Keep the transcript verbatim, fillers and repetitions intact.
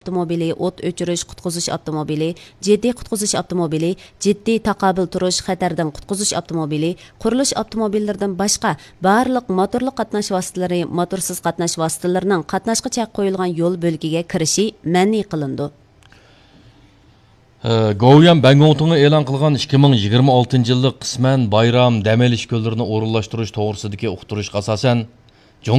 avtomobili, o't o'chirish, qutqizish avtomobili, jiddiy qutqizish avtomobili, jiddiy taqobil turish, xatardan qutqizish avtomobili, qurilish avtomobillaridan boshqa barliq motorli qatnash vositalari, motorsiz qatnash vositalarining qatnashga chek qo'yilgan yo'l bo'lkiga kirishi ma'ni qilindi. Go'yan Bangongtunga e'lon qilgan ikki ming yigirma oltinchi yillik qisman bayram dam olish ko'llarini o'rinlashtirish to'g'risidagi uqtirishga asosan